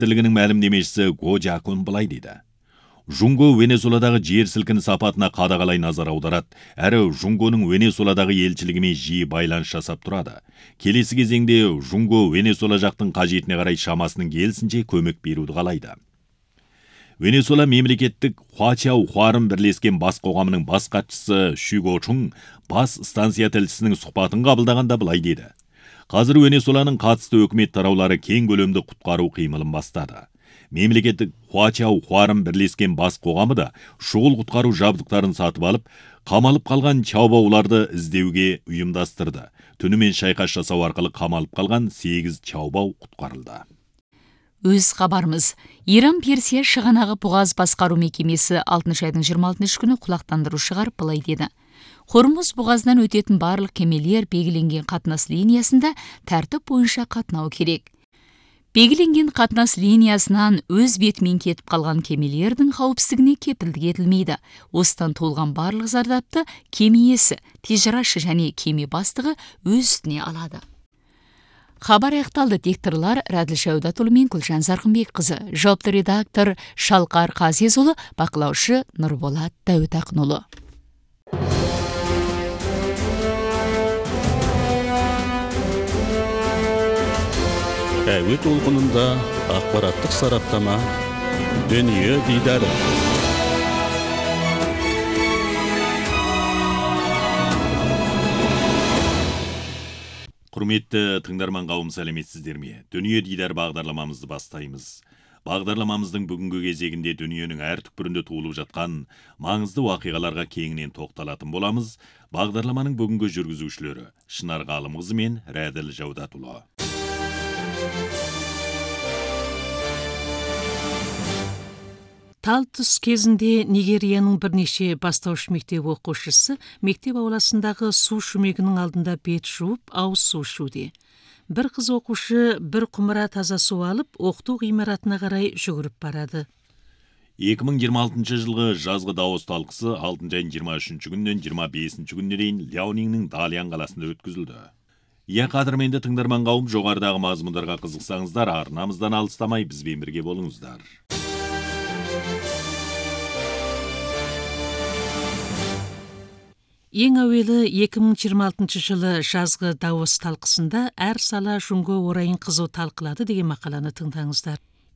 министрлігінің мәлімдемешісі Го Жакун былай дейді. Жунго Венесуэладағы жер сілкіні сапатына қадағалай назар аударады, әрі Жунгоның Венесуэладағы елшілігімен жиі байланыс жасап тұрады. Келесі кезеңде Жунго Венесуэла жақтың қажетіне қарай шамасының келісінше көмек беруді қалайды. Венесуэла мемлекеттік Хуачау Хуарым бірлескен бас қоғамының бас хатшысы Шуго Чун бас станция тілшісінің сұхбатын қабылдағанда былай деді. Қазір Венесуэланың қатысты өкімет тараулары кең көлемді құтқару қимылын бастады. Мемлекеттік Хуачау Хуарым бірлескен бас қоғамы да шұғыл құтқару жабдықтарын сатып алып, қамалып қалған чаубауларды іздеуге ұйымдастырды. Түнімен шайқас жасау арқылы қамалып қалған 8 чаубау құтқарылды. Өз хабарымыз. Иран-Персия шығанағы бұғаз басқару мекемесі 6 айдың 26 күні құлақтандыру шығарып былай деді. Хормуз бұғазынан өтетін барлық кемелер белгіленген қатынас линиясында тәртіп бойынша қатынау керек. Белгіленген қатынас линиясынан өз бетімен кетіп қалған кемелердің қауіпсіздігіне кепілдік етілмейді. Осыдан толған барлық зардапты кеме иесі, тежарашы және кеме бастығы өз үстіне алады. Хабар аяқталды. Дикторлар Раділ Шәудатұлы мен Гүлжан Зарқынбекқызы, жауапты редактор Шалқар Қазезұлы, бақылаушы Нұрболат Дәуітақынұлы. Әуе толқынында ақпараттық сараптама, дүние дидары. Құрметті тыңдарман қауым, сәлеметсіздер ме? Дүние дидар бағдарламамызды бастаймыз. Бағдарламамыздың бүгінгі кезегінде дүниенің әр түкпірінде туылып жатқан маңызды уақиғаларға кеңінен тоқталатын боламыз. Бағдарламаның бүгінгі жүргізушілері Шынар Ғалымқызы мен Раділ Жаудатұлы. Тал түс кезінде Нигерияның бірнеше бастауыш мектеп оқушысы мектеп ауласындағы су шүмегінің алдында бет жуып, ауыз су ішуде. Бір қыз оқушы бір құмыра таза су алып, оқыту ғимаратына қарай жүгіріп барады. 2026 жылғы жазғы дауыс талқысы 6 айдың 23 күннен 25 күніне дейін Ляониннің Далян қаласында өткізілді. Қадірменді тыңдарман қауым, жоғарыдағы мазмұндарға қызықсаңыздар, арнамыздан алыстамай бізбен бірге болыңыздар. Ең әуелі 2026 жылы жазғы дауыс талқысында әр сала Жунго орайын қызу талқылады деген мақаланы тыңдаңыздар.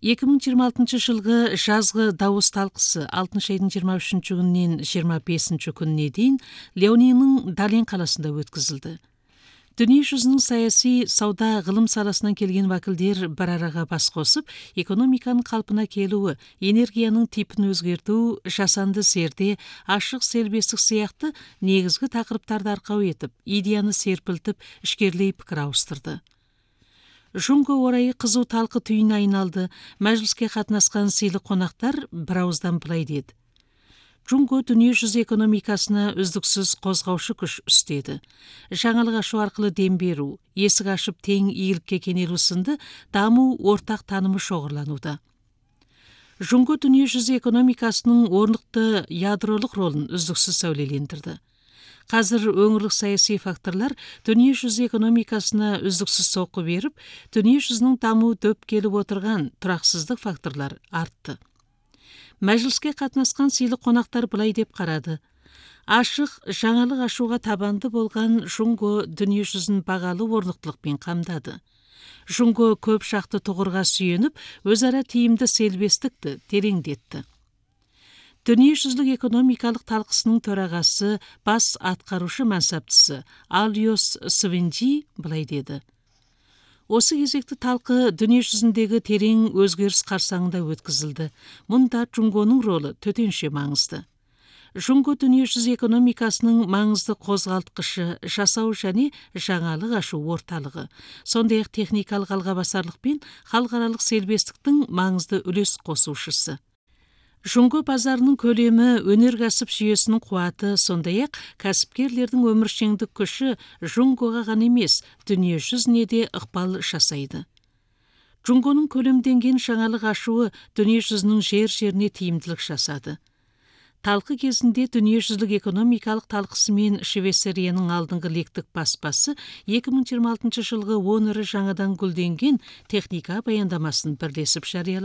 2026 жылғы жазғы дауыс талқысы 6 айдың 23 күннен 25 күніне дейін Ляонинның Далян қаласында өткізілді. Дүние жүзінің саяси, сауда, ғылым саласынан келген вәкілдер бір араға бас қосып, экономиканың қалпына келуі, энергияның типін өзгерту, жасанды зерде, ашық селбестік сияқты негізгі тақырыптарды арқау етіп, идеяны серпілтіп, ішкерлей пікір ауыстырды. Жунго орайы қызу талқы түйіне айналды. Мәжіліске қатынасқан сыйлы қонақтар бір ауыздан былай деді. Жунго дүние жүзі экономикасына үздіксіз қозғаушы күш үстеді. Жаңалық ашу арқылы дем беру, есік ашып тең иілікке кенелу сынды даму ортақ танымы шоғырлануда. Жунго дүние жүзі экономикасының орнықты ядролық ролын үздіксіз сәулелендірді. Қазір өңірлік саяси факторлар дүние жүзі экономикасына үздіксіз соққы беріп, дүние жүзінің даму дөп келіп отырған тұрақсыздық факторлар артты. Мәжіліске қатынасқан сыйлы қонақтар былай деп қарады. Ашық, жаңалық ашуға табанды болған Жунго дүние жүзін бағалы орнықтылықпен қамдады. Жунго көп шақты тұғырға сүйеніп, өзара тиімді селбестікті тереңдетті. Дүние жүзілік экономикалық талқысының төрағасы, бас атқарушы мансаптысы Альос Свинджи былай деді. Осы кезекті талқы дүние жүзіндегі терең өзгеріс қарсаңында өткізілді. Мұнда Жунгоның ролы төтенше маңызды. Жунго дүние жүзі экономикасының маңызды қозғалтқышы, жасау және жаңалық ашу орталығы. Сондай-ақ техникалық алғабасарлық пен халықаралық селбестіктің маңызды үлес қосушысы. Жунго базарының көлемі, өнеркәсіп жүйесінің қуаты, сондай-ақ кәсіпкерлердің өміршеңдік күші Жунгоға ғана емес, дүние жүзіне де ықпал жасайды. Жунгоның көлемденген жаңалық ашуы дүние жүзінің жер-жеріне тиімділік жасады. Талқы кезінде дүниежүзілік экономикалық талқысы мен Швейцарияның алдыңғы лектік баспасы 2026 жылғы 10 жаңадан гүлденген техника баяндамасын бірлесіп жариялады.